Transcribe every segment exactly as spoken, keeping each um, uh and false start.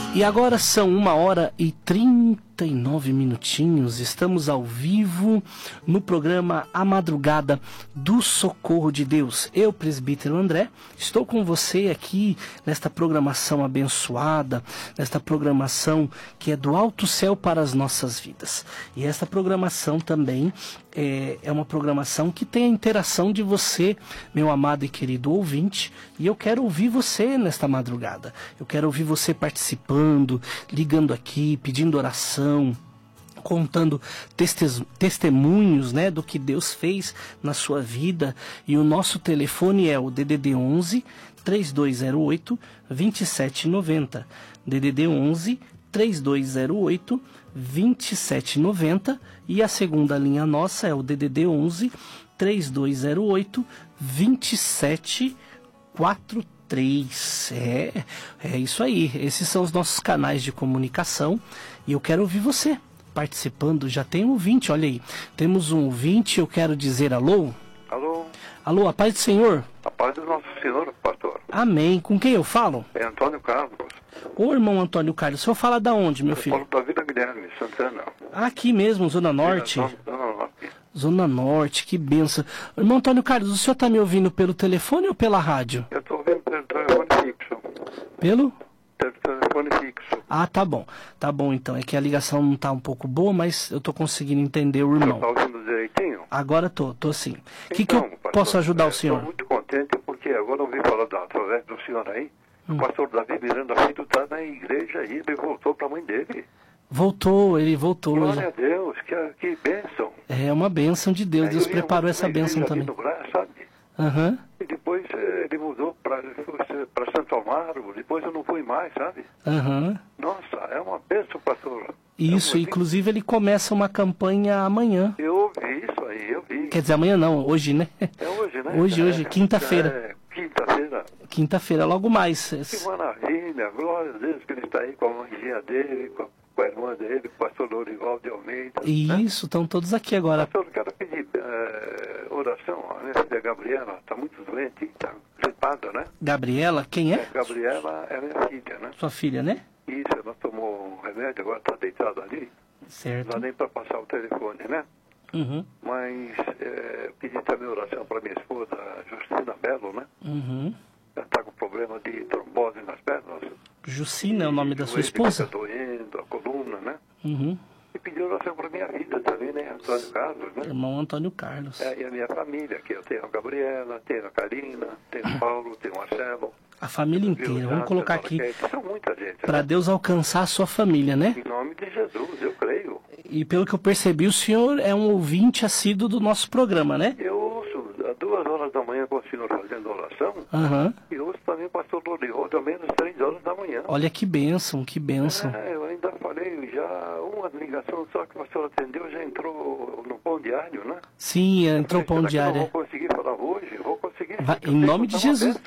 E agora são uma hora e trinta e nove minutinhos. Estamos ao vivo no programa A Madrugada do Socorro de Deus. Eu, presbítero André, estou com você aqui nesta programação abençoada, nesta programação que é do alto céu para as nossas vidas. E esta programação também é, é uma programação que tem a interação de você, meu amado e querido ouvinte, e eu quero ouvir você nesta madrugada. Eu quero ouvir você participando, ligando aqui, pedindo oração, contando testes, testemunhos, né, do que Deus fez na sua vida. E o nosso telefone é o D D D onze, três dois zero oito, dois sete nove zero. D D D onze, três dois zero oito, dois sete nove zero. E a segunda linha nossa é o D D D onze, três dois zero oito, dois sete quatro três. É, é isso aí. Esses são os nossos canais de comunicação. E eu quero ouvir você participando. Já tem um ouvinte, olha aí. Temos um ouvinte, eu quero dizer alô. Alô. Alô, a paz do Senhor. A paz do nosso Senhor, pastor. Amém. Com quem eu falo? É Antônio Carlos. Ô, irmão Antônio Carlos, o senhor fala da onde, meu eu filho? Eu falo da Vila Guilherme, Santana. Aqui mesmo, Zona Norte. Zona, Zona Norte. Zona Norte, que benção. Irmão Antônio Carlos, o senhor está me ouvindo pelo telefone ou pela rádio? Eu estou ouvindo pelo telefone fixo. Pelo? Pelo telefone fixo. Ah, tá bom. Tá bom, então. É que a ligação não tá um pouco boa, mas eu tô conseguindo entender o irmão. Você está ouvindo direitinho? Agora tô, tô sim. O então, que, que eu pastor, posso ajudar o senhor? Estou muito contente porque agora eu ouvi falar da, através do senhor aí. Hum. O pastor Davi Miranda Filho está na igreja aí, ele voltou para a mãe dele. Voltou, ele voltou. Glória Ele... a Deus, que, que bênção. É uma bênção de Deus. É, Deus eu preparou ia essa bênção também. No Brás, sabe? Aham. Uhum. E depois eh, ele mudou para Santo Amaro, depois eu não fui mais, sabe? Aham. Uhum. Nossa, é uma bênção, pastor. Isso, é inclusive ele começa uma campanha amanhã. Eu ouvi isso aí, eu vi. Quer dizer, amanhã não, hoje, né? É hoje, né? Hoje, é, hoje, quinta-feira. É, quinta-feira. Quinta-feira, logo mais. Que maravilha, glória a Deus que ele está aí com a mãezinha dele, com a, com a irmã dele, com o pastor Lorival de Almeida. Isso, estão né? todos aqui agora. Pastor, eu quero pedir é, oração. A minha filha Gabriela está muito doente, está gripada, né? Gabriela, quem é? é? Gabriela é minha filha, né? Sua filha, né? Isso, ela tomou um remédio, agora está deitada ali. Certo. Não dá nem para passar o telefone, né? Uhum. Mas é, eu pedi também oração para minha esposa, Justina Belo, né? Uhum. Ela está com problema de trombose nas pernas. Justina é o nome da sua Ele esposa? fica doendo, a coluna, né? Uhum. E pedi oração para minha vida também, né? Antônio Carlos, né? Irmão Antônio Carlos. É, e a minha família, que eu tenho a Gabriela, tenho a Karina, tenho o Paulo, tenho o Marcelo. A família inteira. Vamos colocar aqui são muita gente, para né? Deus alcançar a sua família, né? Em nome de Jesus, eu creio. E pelo que eu percebi, o senhor é um ouvinte assíduo do nosso programa, né? Eu ouço às duas horas da manhã com o senhor fazendo oração. Uhum. E ouço também o pastor Lorival também às três horas da manhã. Olha que bênção, que bênção. É, eu ainda falei, já uma ligação só que o pastor atendeu, já entrou no pão diário, né? Sim, entrou o pão diário. Eu não vou conseguir falar hoje, vou conseguir. Vai, em nome de Jesus.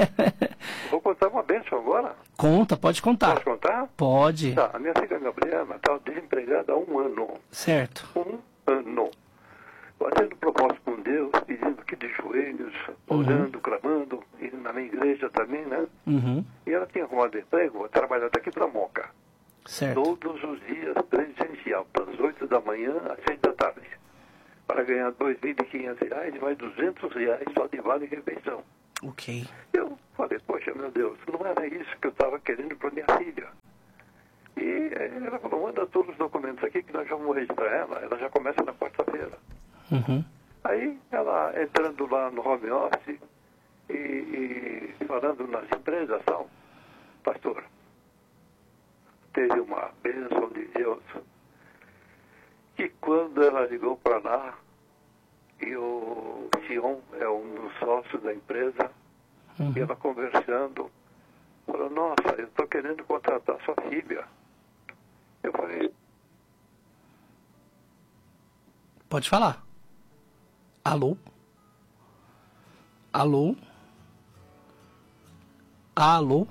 Vou contar uma bênção agora. Conta, pode contar. Pode contar? Pode. Tá, a minha filha Gabriela está desempregada há um ano. Certo. Um ano. Fazendo propósito com Deus, pedindo que de joelhos, orando, uhum. clamando, e na minha igreja também, né? Uhum. E ela tinha arrumado emprego, vou trabalhar daqui para Moca. Certo. Todos os dias presencial, das oito da manhã às seis da tarde. Para ganhar dois mil e quinhentos reais e mais duzentos reais só de vale refeição. Ok. Eu falei, poxa, meu Deus, não era isso que eu estava querendo para minha filha. E ela falou, manda todos os documentos aqui que nós vamos registrar ela. Ela já começa na quarta-feira. Uhum. Aí ela entrando lá no home office e, e falando nas empresas, tal, pastor, teve uma bênção de Deus que quando ela ligou para lá, e o Sion é um dos sócios da empresa, uhum. e ela conversando, falou, nossa, eu estou querendo contratar sua filha. Eu falei... Pode falar. Alô? Alô? Alô?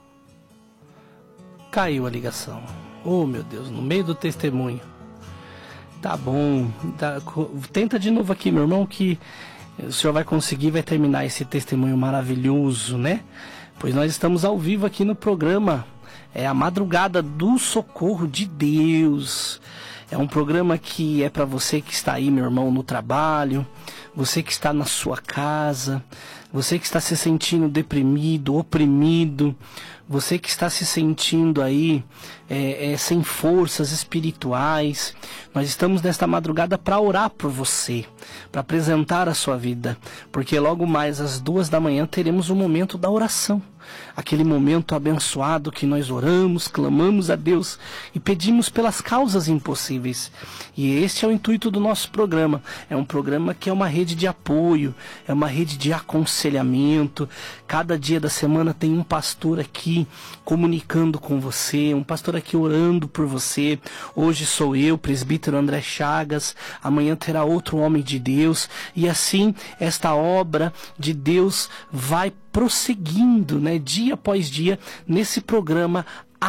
Caiu a ligação. Oh, meu Deus, no meio do testemunho. Tá bom. Tá, tenta de novo aqui, meu irmão, que o senhor vai conseguir, vai terminar esse testemunho maravilhoso, né? Pois nós estamos ao vivo aqui no programa é a Madrugada do Socorro de Deus. É um programa que é para você que está aí, meu irmão, no trabalho, você que está na sua casa, você que está se sentindo deprimido, oprimido, você que está se sentindo aí é, é, sem forças espirituais. Nós estamos nesta madrugada para orar por você, para apresentar a sua vida, porque logo mais às duas da manhã teremos o momento da oração. Aquele momento abençoado que nós oramos, clamamos a Deus e pedimos pelas causas impossíveis. E este é o intuito do nosso programa. É um programa que é uma rede de apoio, é uma rede de aconselhamento. Cada dia da semana tem um pastor aqui comunicando com você, um pastor aqui orando por você. Hoje sou eu, presbítero André Chagas, amanhã terá outro homem de Deus, e assim esta obra de Deus vai prosseguindo, né, dia após dia, nesse programa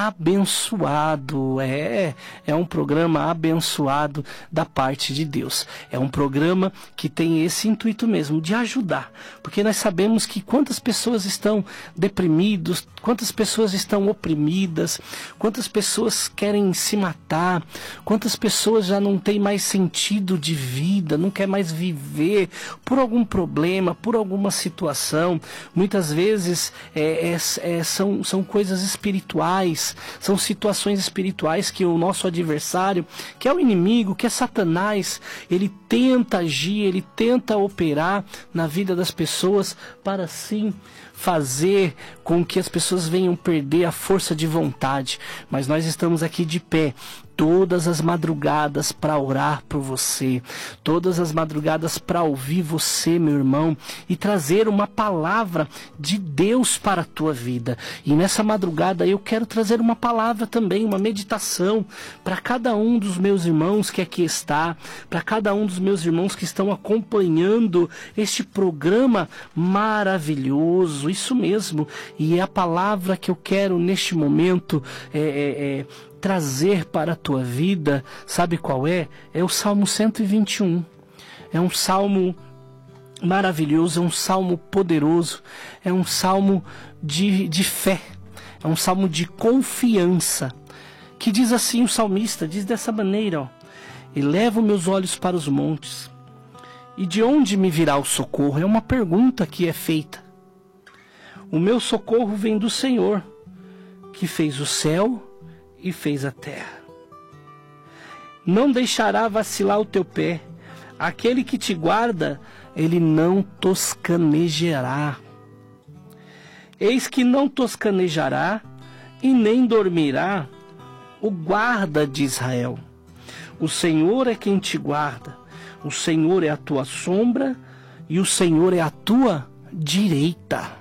abençoado. É, é um programa abençoado da parte de Deus. É um programa que tem esse intuito mesmo, de ajudar. Porque nós sabemos que quantas pessoas estão deprimidas, quantas pessoas estão oprimidas, quantas pessoas querem se matar, quantas pessoas já não têm mais sentido de vida, não quer mais viver por algum problema, por alguma situação. Muitas vezes é, é, é, são, são coisas espirituais, são situações espirituais que o nosso adversário, que é o inimigo, que é Satanás, ele tenta agir, ele tenta operar na vida das pessoas para assim fazer com que as pessoas venham perder a força de vontade. Mas nós estamos aqui de pé todas as madrugadas para orar por você, todas as madrugadas para ouvir você, meu irmão, e trazer uma palavra de Deus para a tua vida. E nessa madrugada eu quero trazer uma palavra também, uma meditação para cada um dos meus irmãos que aqui está, para cada um dos meus irmãos que estão acompanhando este programa maravilhoso, isso mesmo. E é a palavra que eu quero neste momento é, é, é, trazer para a tua vida, sabe qual é? É o Salmo cento e vinte e um. É um salmo maravilhoso, é um salmo poderoso, é um salmo de, de fé, é um salmo de confiança, que diz assim o salmista, diz dessa maneira, ó: elevo meus olhos para os montes, e de onde me virá o socorro? É uma pergunta que é feita. O meu socorro vem do Senhor, que fez o céu e fez a terra. Não deixará vacilar o teu pé. Aquele que te guarda, ele não toscanejará. Eis que não toscanejará e nem dormirá o guarda de Israel. O Senhor é quem te guarda. O Senhor é a tua sombra e o Senhor é a tua direita.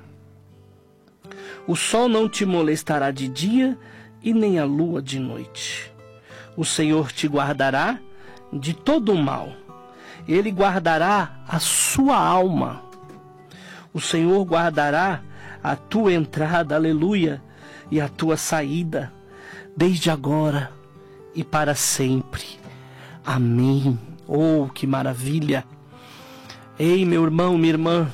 O sol não te molestará de dia e nem a lua de noite. O Senhor te guardará de todo o mal. Ele guardará a sua alma. O Senhor guardará a tua entrada, aleluia, e a tua saída, desde agora e para sempre. Amém. Oh, que maravilha! Ei, meu irmão, minha irmã,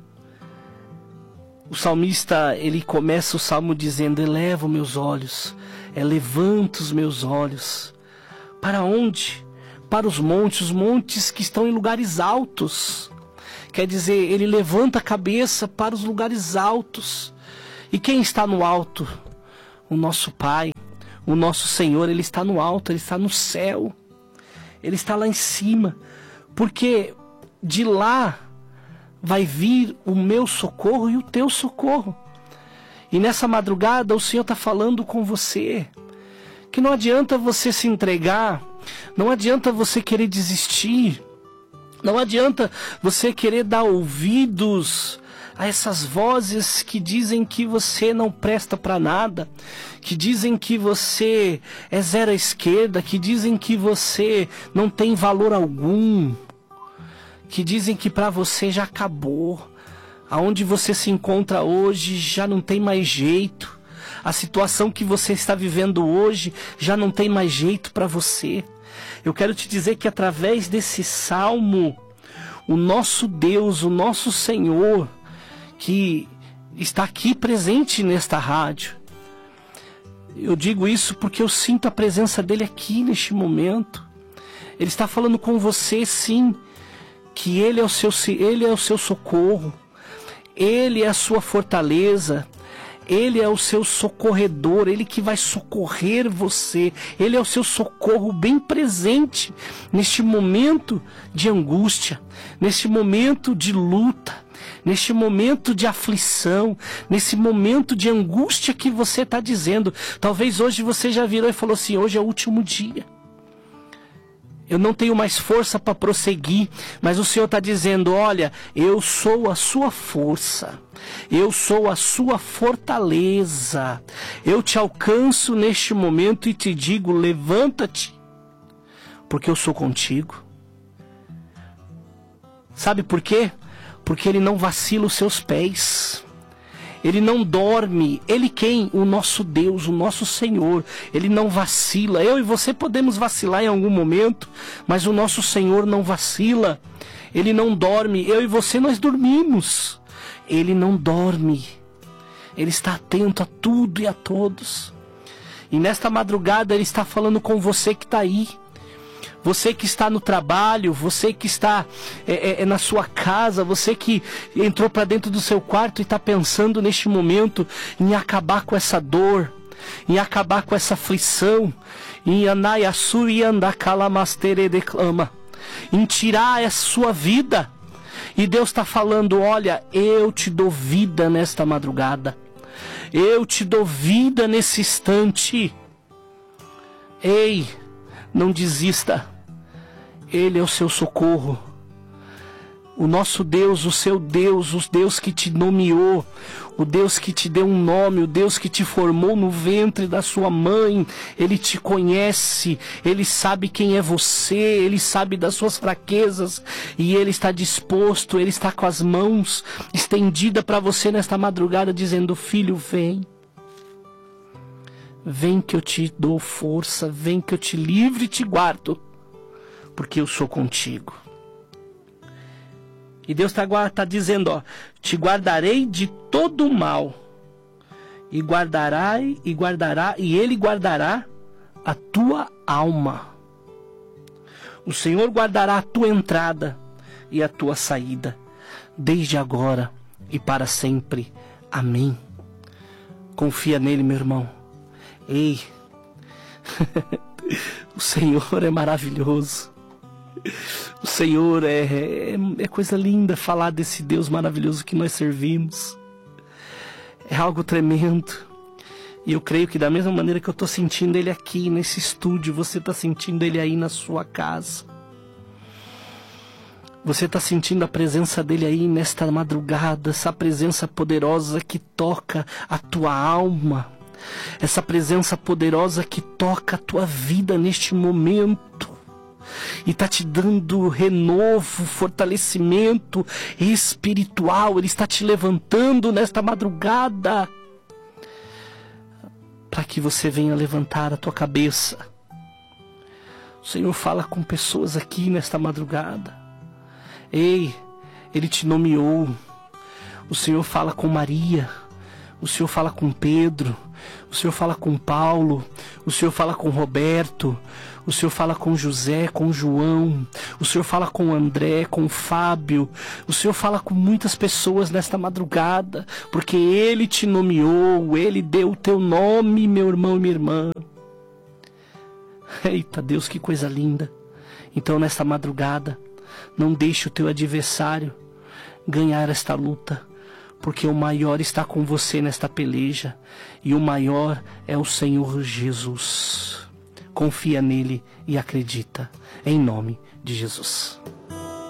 o salmista, ele começa o salmo dizendo: elevo meus olhos, é, levanto os meus olhos. Para onde? Para os montes, os montes que estão em lugares altos. Quer dizer, ele levanta a cabeça para os lugares altos. E quem está no alto? O nosso Pai, o nosso Senhor, ele está no alto, ele está no céu. Ele está lá em cima, porque de lá vai vir o meu socorro e o teu socorro. E nessa madrugada o Senhor está falando com você, que não adianta você se entregar, não adianta você querer desistir, não adianta você querer dar ouvidos a essas vozes que dizem que você não presta para nada, que dizem que você é zero à esquerda, que dizem que você não tem valor algum, que dizem que para você já acabou, aonde você se encontra hoje já não tem mais jeito, a situação que você está vivendo hoje já não tem mais jeito para você. Eu quero te dizer que através desse salmo, o nosso Deus, o nosso Senhor, que está aqui presente nesta rádio, Eu digo isso porque eu sinto a presença dele aqui neste momento. Ele está falando com você, sim, que ele é o seu, ele é o seu socorro, ele é a sua fortaleza, ele é o seu socorredor, ele que vai socorrer você, ele é o seu socorro bem presente neste momento de angústia, neste momento de luta, neste momento de aflição, nesse momento de angústia que você está dizendo. Talvez hoje você já virou e falou assim: hoje é o último dia, eu não tenho mais força para prosseguir. Mas o Senhor está dizendo: olha, eu sou a sua força, eu sou a sua fortaleza, eu te alcanço neste momento e te digo: levanta-te, porque eu sou contigo. Sabe por quê? Porque Ele não vacila os seus pés, Ele não dorme. Ele quem? O nosso Deus, o nosso Senhor. Ele não vacila. Eu e você podemos vacilar em algum momento, mas o nosso Senhor não vacila. Ele não dorme. Eu e você, nós dormimos. Ele não dorme. Ele está atento a tudo e a todos. E nesta madrugada Ele está falando com você que está aí. Você que está no trabalho, você que está é, é, na sua casa, você que entrou para dentro do seu quarto e está pensando neste momento em acabar com essa dor, em acabar com essa aflição, em em tirar a sua vida. E Deus está falando: olha, eu te dou vida nesta madrugada, eu te dou vida nesse instante. Ei, não desista. Ele é o seu socorro. O nosso Deus, o seu Deus, o Deus que te nomeou, o Deus que te deu um nome, o Deus que te formou no ventre da sua mãe. Ele te conhece, Ele sabe quem é você, Ele sabe das suas fraquezas, e Ele está disposto, Ele está com as mãos estendidas para você nesta madrugada, dizendo: filho, vem. Vem que eu te dou força, vem que eu te livre e te guardo, porque eu sou contigo. E Deus está tá dizendo, ó: te guardarei de todo o mal, e guardará, e guardará, e Ele guardará a tua alma. O Senhor guardará a tua entrada e a tua saída, desde agora e para sempre. Amém. Confia nele, meu irmão. Ei, o Senhor é maravilhoso. O Senhor é, é, é coisa linda falar desse Deus maravilhoso que nós servimos. É algo tremendo. E eu creio que da mesma maneira que eu estou sentindo Ele aqui nesse estúdio, você está sentindo Ele aí na sua casa. Você está sentindo a presença dEle aí nesta madrugada, essa presença poderosa que toca a tua alma, essa presença poderosa que toca a tua vida neste momento. E está te dando renovo, fortalecimento espiritual. Ele está te levantando nesta madrugada, para que você venha levantar a tua cabeça. O Senhor fala com pessoas aqui nesta madrugada. Ei, Ele te nomeou. O Senhor fala com Maria. O Senhor fala com Pedro. O Senhor fala com Paulo. O Senhor fala com Roberto. O Senhor fala com José, com João. O Senhor fala com André, com Fábio. O Senhor fala com muitas pessoas nesta madrugada, porque Ele te nomeou, Ele deu o teu nome, meu irmão e minha irmã. Eita Deus, que coisa linda. Então nesta madrugada, não deixe o teu adversário ganhar esta luta, porque o maior está com você nesta peleja, e o maior é o Senhor Jesus. Confia nele e acredita, em nome de Jesus.